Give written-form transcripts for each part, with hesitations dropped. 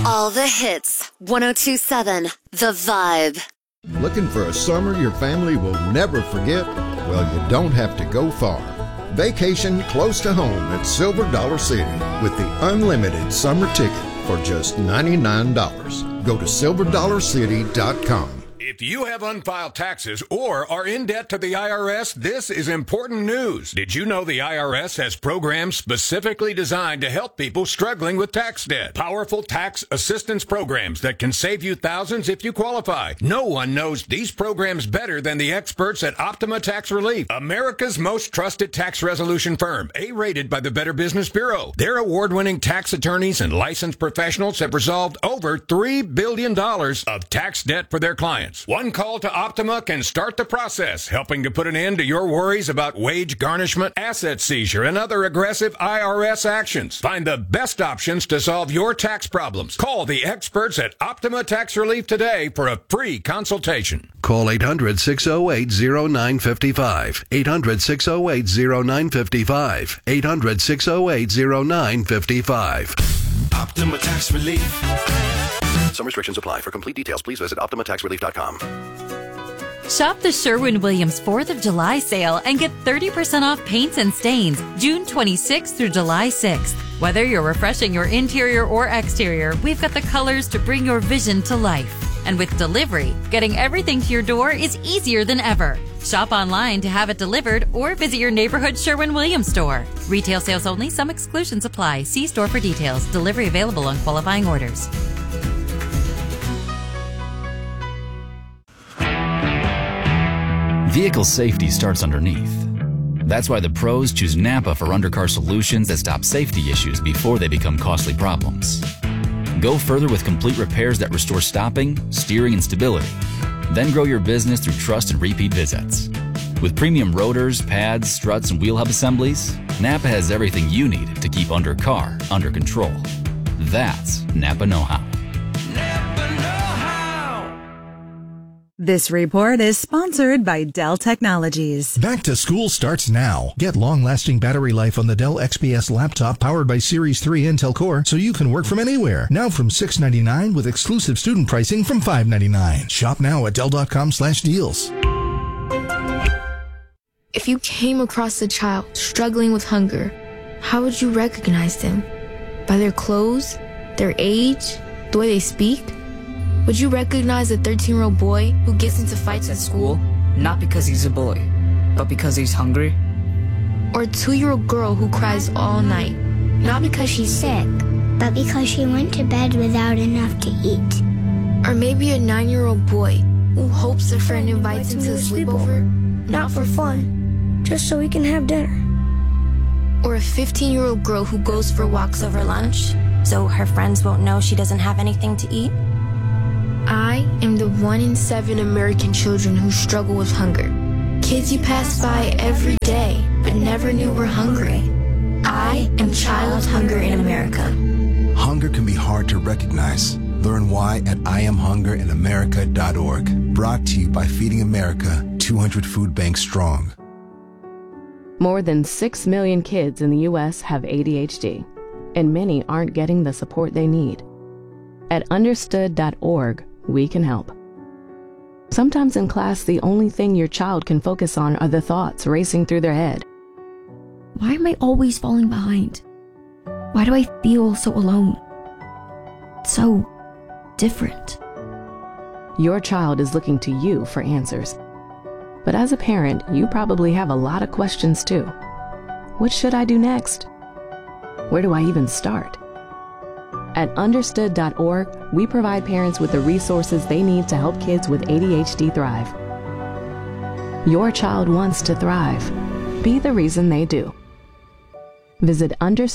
All the hits. 102.7 The Vibe. Looking for a summer your family will never forget? Well, you don't have to go far. Vacation close to home at Silver Dollar City with the unlimited summer ticket for just $99. Go to silverdollarcity.com. If you have unfiled taxes or are in debt to the IRS, this is important news. Did you know the IRS has programs specifically designed to help people struggling with tax debt? Powerful tax assistance programs that can save you thousands if you qualify. No one knows these programs better than the experts at Optima Tax Relief, America's most trusted tax resolution firm, A-rated by the Better Business Bureau. Their award-winning tax attorneys and licensed professionals have resolved over $3 billion of tax debt for their clients. One call to Optima can start the process, helping to put an end to your worries about wage garnishment, asset seizure, and other aggressive IRS actions. Find the best options to solve your tax problems. Call the experts at Optima Tax Relief today for a free consultation. Call 800-608-0955. 800-608-0955. 800-608-0955. Optima Tax Relief. Some restrictions apply. For complete details, please visit OptimaTaxRelief.com. Shop the Sherwin-Williams 4th of July sale and get 30% off paints and stains June 26th through July 6th. Whether you're refreshing your interior or exterior, we've got the colors to bring your vision to life. And with delivery, getting everything to your door is easier than ever. Shop online to have it delivered or visit your neighborhood Sherwin-Williams store. Retail sales only. Some exclusions apply. See store for details. Delivery available on qualifying orders. Vehicle safety starts underneath. That's why the pros choose Napa for undercar solutions that stop safety issues before they become costly problems. Go further with complete repairs that restore stopping, steering, and stability. Then grow your business through trust and repeat visits. With premium rotors, pads, struts, and wheel hub assemblies, Napa has everything you need to keep undercar under control. That's Napa know-how. This report is sponsored by Dell Technologies. Back to school starts now. Get long-lasting battery life on the Dell XPS laptop powered by Series 3 Intel Core so you can work from anywhere. Now from $699 with exclusive student pricing from $599. Shop now at Dell.com/deals. If you came across a child struggling with hunger, how would you recognize them? By their clothes? Their age? The way they speak? Would you recognize a 13-year-old boy who gets into fights at school? Not because he's a boy, but because he's hungry? Or a 2-year-old girl who cries all night? Not because she's sick, but because she went to bed without enough to eat. Or maybe a 9-year-old boy who hopes a friend invites him to a sleepover, not for fun, just so he can have dinner. Or a 15-year-old girl who goes for walks over lunch, so her friends won't know she doesn't have anything to eat. I am the 1 in 7 American children who struggle with hunger. Kids you pass by every day, but never knew were hungry. I am Child Hunger in America. Hunger can be hard to recognize. Learn why at IamHungerinAmerica.org. Brought to you by Feeding America, 200 Food Banks Strong. More than 6 million kids in the U.S. have ADHD, and many aren't getting the support they need. At Understood.org, we can help. Sometimes in class, the only thing your child can focus on are the thoughts racing through their head. Why am I always falling behind? Why do I feel so alone? So different. Your child is looking to you for answers. But as a parent, you probably have a lot of questions too. What should I do next? Where do I even start? At Understood.org, we provide parents with the resources they need to help kids with ADHD thrive. Your child wants to thrive. Be the reason they do. Visit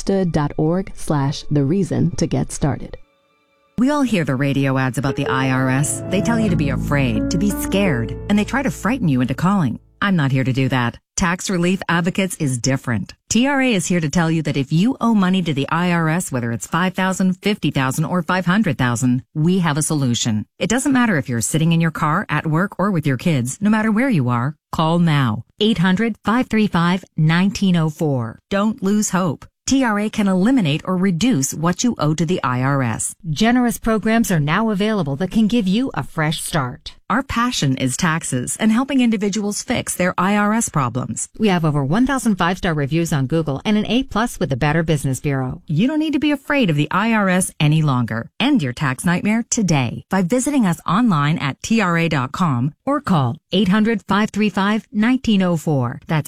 Understood.org/thereason to get started. We all hear the radio ads about the IRS. They tell you to be afraid, to be scared, and they try to frighten you into calling. I'm not here to do that. Tax Relief Advocates is different. TRA is here to tell you that if you owe money to the IRS, whether it's $5,000, $50,000, or $500,000, we have a solution. It doesn't matter if you're sitting in your car, at work, or with your kids. No matter where you are, call now. 800-535-1904. Don't lose hope. TRA can eliminate or reduce what you owe to the IRS. Generous programs are now available that can give you a fresh start. Our passion is taxes and helping individuals fix their IRS problems. We have over 1,000 5-star reviews on Google and an A+ with the Better Business Bureau. You don't need to be afraid of the IRS any longer. End your tax nightmare today by visiting us online at TRA.com or call 800-535-1904. That's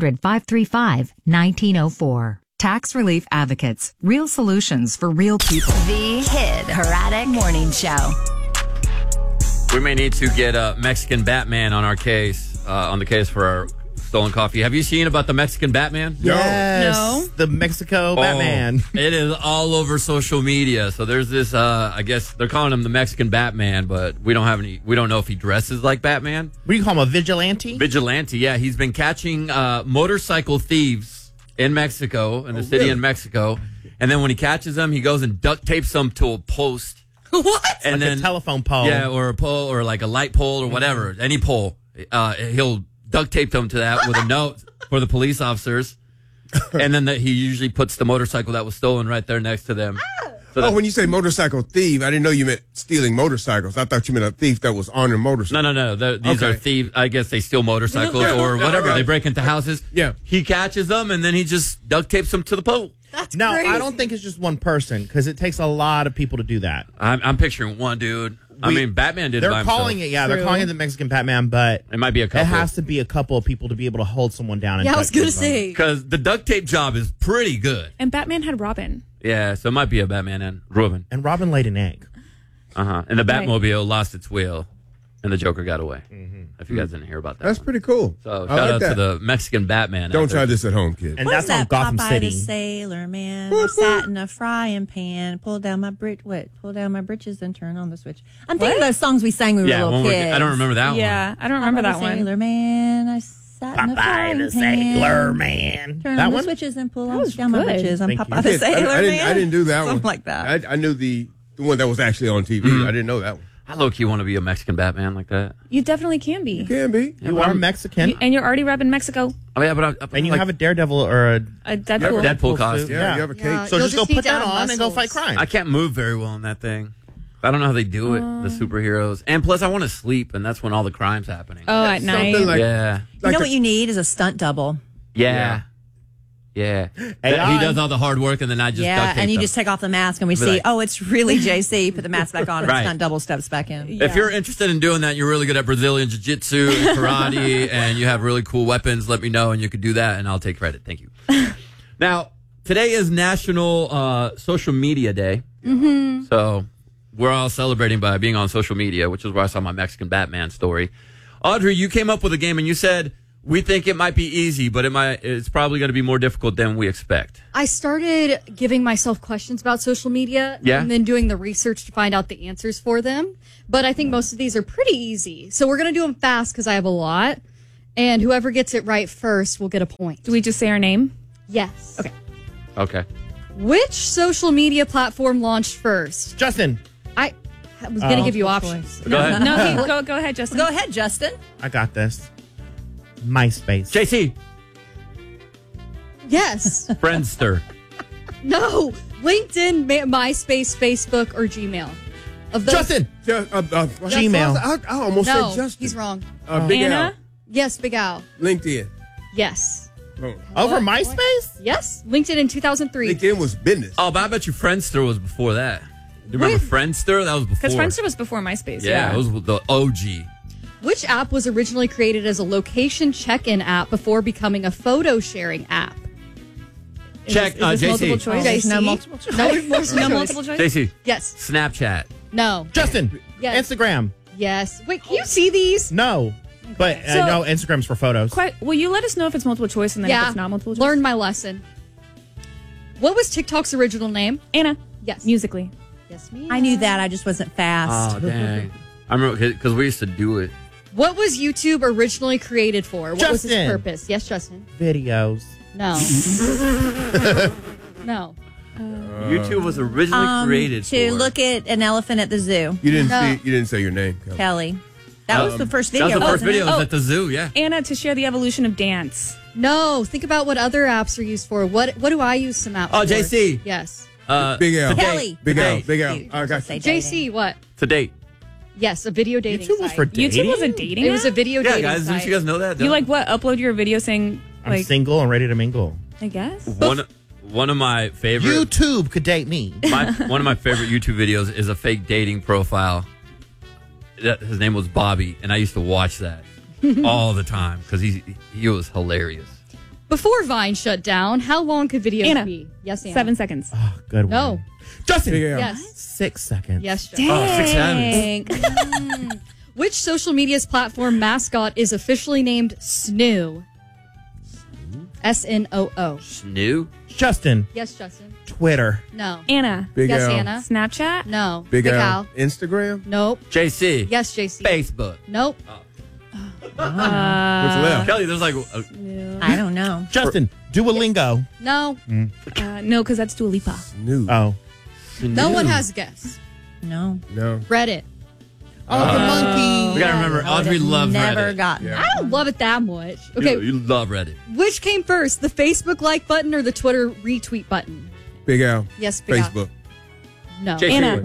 800-535-1904. Tax Relief Advocates. Real solutions for real people. The Kid Haddock Morning Show. We may need to get a Mexican Batman on our case, on the case for our stolen coffee. Have you seen about the Mexican Batman? Yes. No. The Mexico Batman. It is all over social media. So there's this, I guess they're calling him the Mexican Batman, but we don't know if he dresses like Batman. What do you call him, a vigilante? Vigilante, yeah. He's been catching motorcycle thieves in Mexico, in the city in Mexico. And then when he catches them, he goes and duct tapes them to a post. What? And like then a telephone pole. Yeah, or a pole, or like a light pole, or whatever. Any pole. He'll duct tape them to that with a note for the police officers. And then he usually puts the motorcycle that was stolen right there next to them. So when you say motorcycle thief, I didn't know you meant stealing motorcycles. I thought you meant a thief that was on a motorcycle. No. These are thieves. I guess they steal motorcycles or whatever. They break into houses. Yeah. He catches them, and then he just duct tapes them to the pole. That's no, crazy. I don't think it's just one person because it takes a lot of people to do that. I'm picturing one dude. Batman did it by himself. They're calling it the Mexican Batman, but it might be a couple. It has to be a couple of people to be able to hold someone down. And I was going to say. Because the duct tape job is pretty good. And Batman had Robin. Yeah, so it might be a Batman and Robin. And Robin laid an egg. And the Batmobile lost its wheel, and the Joker got away. If you guys didn't hear about that. That's pretty cool. So shout out to the Mexican Batman. Don't try this at home, kids. And that's on Gotham Popeye City. the Sailor Man. I sat in a frying pan, pulled down my britches and turned on the switch. I'm thinking of those songs we sang when we were little kids. I don't remember that one. Yeah, I don't remember that one. Sailor Man. I sat in a frying pan. Sailor Man. Turn That on the one? switches and pull was down my good. britches. I'm Thank Popeye you. the Sailor Man. I didn't do that one. Something like that. I knew the one that was actually on TV. I didn't know that one. I low-key want to be a Mexican Batman like that. You definitely can be. You can be. You are Mexican. And you're already repping Mexico. Oh, yeah, but and you have a Daredevil or a Deadpool. Deadpool costume. Yeah, you have a cape. So just go put that on and go fight crime. I can't move very well in that thing. I don't know how they do it, the superheroes. And plus, I want to sleep, and that's when all the crime's happening. Oh, at night. Like, yeah. You know what you need is a stunt double. Yeah. He does all the hard work, and then I just duct tape and you them. just take off the mask, and we Be see, like- oh, it's really JC. Put the mask back on, and Right. the stunt double steps back in. If you're interested in doing that, you're really good at Brazilian Jiu-Jitsu and karate, and you have really cool weapons, let me know, and you could do that, and I'll take credit. Thank you. Now, today is National Social Media Day. Mm-hmm. So we're all celebrating by being on social media, which is where I saw my Mexican Batman story. Audrey, you came up with a game, and you said, we think it might be easy, but it's probably going to be more difficult than we expect. I started giving myself questions about social media and then doing the research to find out the answers for them. But I think most of these are pretty easy. So we're going to do them fast because I have a lot. And whoever gets it right first will get a point. Do we just say our name? Yes. Okay. Which social media platform launched first? Justin. I was going to give you options. Go ahead. No, go ahead, Justin. Go ahead, Justin. I got this. MySpace. JC. Yes. Friendster. No. LinkedIn, MySpace, Facebook, or Gmail. Of those, Justin. Gmail. I almost No, said Justin. he's wrong. Big Anna? Al. Yes, Big Al. LinkedIn. Yes. Over MySpace? Yes. LinkedIn in 2003. LinkedIn was business. Oh, but I bet you Friendster was before that. Do you remember Friendster? That was before. Because Friendster was before MySpace. Yeah, it was the OG. Which app was originally created as a location check-in app before becoming a photo sharing app? Check, Is this multiple JC. choice? JC? No multiple choice. No multiple choice? JC. Yes. Snapchat. No. Justin. Yes. Instagram. Yes. Wait, can you see these? No. But So- no, Instagram's for photos. Will you let us know if it's multiple choice and then if it's not multiple choice? Learn my lesson. What was TikTok's original name? Anna. Yes. Musically. Yes, me. I knew that. I just wasn't fast. Oh, dang. I remember because we used to do it. What was YouTube originally created for? What was its Justin. purpose? Yes, Justin. Videos. No. No. YouTube was originally created to for look at an elephant at the zoo. You didn't No. see. You didn't say your name, Kelly. That was the first video. That was the first wasn't it? video. It was at the zoo. Yeah. Anna, to share the evolution of dance. No, think about what other apps are used for. What do I use some apps for? Oh, JC. Yes. Big L. Kelly. Big L. Big L. I got you. JC, what? To date. Yes, a video dating YouTube was site. for dating? YouTube was a dating It was a video Yeah, dating guys, site. didn't you guys know that? You like what? Upload your video saying I'm like single and ready to mingle. I guess. One of my favorite YouTube could date me. one of my favorite YouTube videos is a fake dating profile. His name was Bobby, and I used to watch that all the time because he was hilarious. Before Vine shut down, how long could videos Anna. be? Yes, Anna. 7 seconds. Oh, good No. one. Justin. Yes. 6 seconds. Yes, Justin. Oh, 6 seconds. Which social media's platform mascot is officially named Snoo? SNOO. Snoo? Justin. Yes, Justin. Twitter. No. Anna. Big Yes, L. Anna. Snapchat. No. Big L. Al. Instagram. Nope. JC. Yes, JC. Facebook. Nope. What's left? Kelly, there's like I don't know. Justin. Duolingo. No. No, because that's Dua Lipa. New. Oh. No one has guessed. No. No. Reddit. Oh, the monkey. We gotta remember, Audrey loves Never Reddit. gotten I don't love it that much. You- Okay. You love Reddit. Which came first, the Facebook like button or the Twitter retweet button? Big L. Yes, Big Al. Facebook. No. JC. Anna.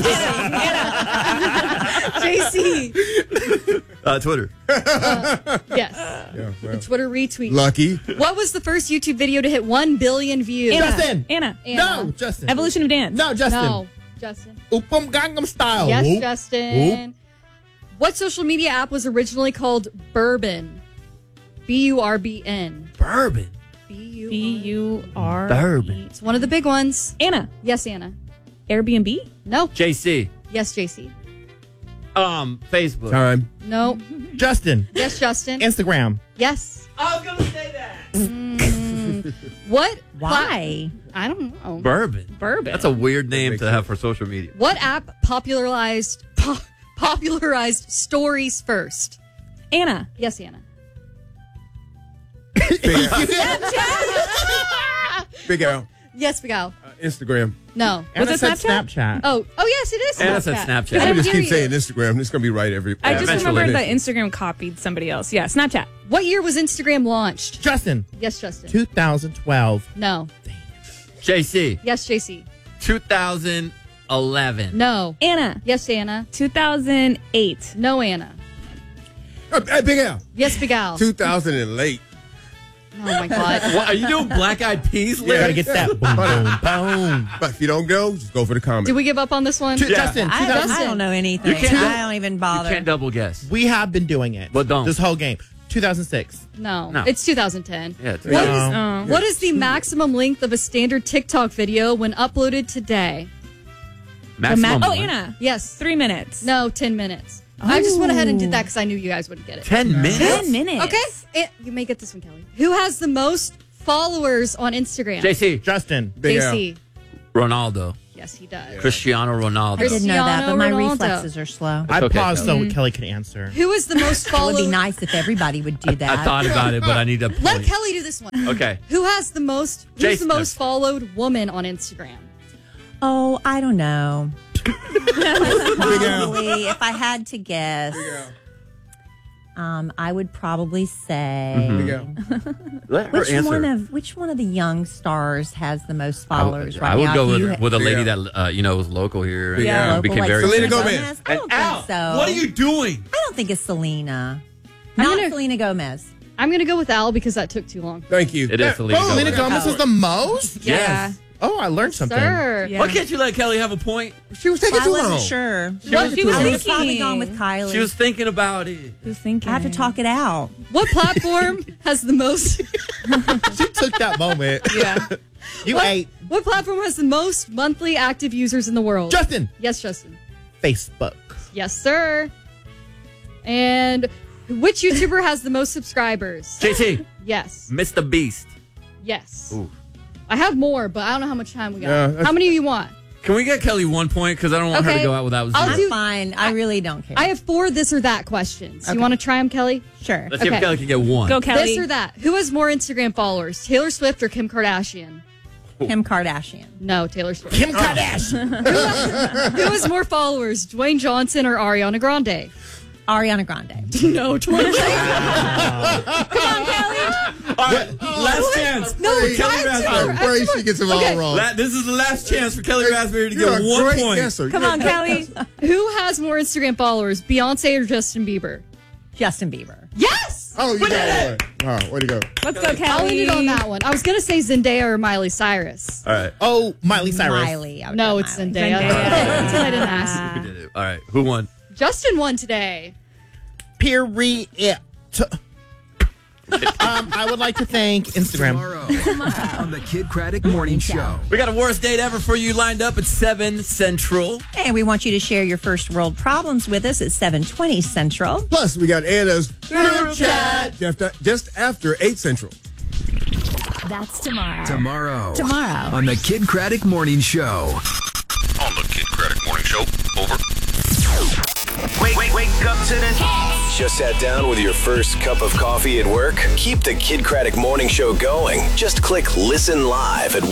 JC. Twitter. Yes. Yeah, well. The Twitter retweet. Lucky. What was the first YouTube video to hit 1 billion views? Anna. Justin. Anna. No, Justin. Evolution of Dance. No, Justin. No. Justin. Oopum Gangnam Style. Yes, Whoop. Justin. What social media app was originally called Bourbon? BURBN. Bourbon. BUR. Bourbon. It's one of the big ones. Anna. Yes, Anna. Airbnb. No. JC. Yes, JC. Facebook. Time. No. Justin. Yes, Justin. Instagram. Yes. I was gonna say that. What? Why? I don't know. Bourbon. Bourbon. That's a weird name to have for social media. What app popularized stories first? Anna. Yes, Anna. Big L. Big L. Yes, Big Al. Instagram. No. Anna it said Snapchat? Snapchat. Oh, yes, it is Snapchat. Anna said Snapchat. I'm I just hear keep you. saying Instagram. It's gonna be right every. I just eventually. remembered that Instagram copied somebody else. Yeah, Snapchat. What year was Instagram launched? Justin. Yes, Justin. 2012. No. JC. Yes, JC. 2011. No. Anna. Yes, Anna. 2008. No, Anna. Big L. Yes, Big Al. 2000 and late. Oh, my God. What, are you doing Black Eyed Peas? You gotta get that. Boom, boom, boom. But if you don't go, just go for the comment. Did we give up on this one? Justin. I don't know anything. You can't- I don't even You bother. can't double guess. We have been doing it. But don't. This whole game. 2006. No. No. It's 2010. Yeah. It's What is, No. what is the maximum length of a standard TikTok video when uploaded today? maximum. Oh, one. Anna. Yes. 3 minutes. No, 10 minutes. I just went ahead and did that because I knew you guys wouldn't get it. 10 minutes. 10 minutes. Okay. You may get this one, Kelly. Who has the most followers on Instagram? JC. Justin. Big L. JC. Ronaldo. Yes, he does. Cristiano Ronaldo. I didn't know that, but my Cristiano Ronaldo. reflexes are slow. I okay, paused Kelly. so Kelly could answer. Who is the most It would followed? be nice if everybody would do that. I thought about it, but I need to. Let Kelly do this one. Okay. Who has the most? Who's Jason. the most followed woman on Instagram? Oh, I don't know. Big L. Probably, if I had to guess, I would probably say Big L. Let her answer. which one of the young stars has the most followers I right would now? go Do you with a lady Yeah. that was local here. and Yeah. local, became like very. Selena Selena Gomez. I don't think so. What are you doing? I don't think it's Selena. I'm Not gonna- Selena Gomez. I'm gonna go with Al because that took too long. Thank you. It is Selena Gomez. Selena Gomez is the most? Yes. Oh, I learned something. Sir. Yeah. Why can't you let Kelly have a point? She was taking I too wasn't long. sure. She was I was probably thinking. gone with Kylie. She was thinking about it. Who's thinking? I have to talk it out. What platform has the most? She took that moment. Yeah. You ate. What platform has the most monthly active users in the world? Justin. Yes, Justin. Facebook. Yes, sir. And which YouTuber has the most subscribers? JT. Yes. Mr. Beast. Yes. Ooh. I have more, but I don't know how much time we got. Yeah, that's- How many do you want? Can we get Kelly 1 point? Because I don't want her to Okay. go out without I'll zero. do- I'm fine. I really don't care. I have 4 this or that questions. Okay. You want to try them, Kelly? Sure. Let's see if Okay. Kelly can get 1. Go, Kelly. This or that. Who has more Instagram followers, Taylor Swift or Kim Kardashian? Kim Kardashian. No, Taylor Swift. Kim Kardashian. Who has more followers, Dwayne Johnson or Ariana Grande? Ariana Grande. No, 20. Come on, Kelly. All right, last chance for Kelly Raspberry. I'm afraid she gets them all wrong. This is the last chance for Kelly Raspberry to You're get a 1 great point. guesser. Come on, Kelly. Who has more Instagram followers, Beyonce or Justin Bieber? Justin Bieber. Yes! Oh, you got one. Wow, way to go. Let's go, Kelly. I'll end it on that one. I was going to say Zendaya or Miley Cyrus. All right. Oh, Miley Cyrus. Miley. No, it's Zendaya. That's what I didn't ask. We did it. All right. Who won? Justin won today. Period. I would like to thank Instagram. Tomorrow on the Kid Craddock Morning Show. We got a worst date ever for you lined up at 7 Central. And we want you to share your first world problems with us at 7:20 Central. Plus, we got Anna's group chat just after 8 Central. That's tomorrow. Tomorrow on the Kid Craddock Morning Show. On the Kid Craddock Morning Show. Over. Wake up to the hits. Just sat down with your first cup of coffee at work? Keep the Kid Craddock Morning Show going. Just click Listen Live at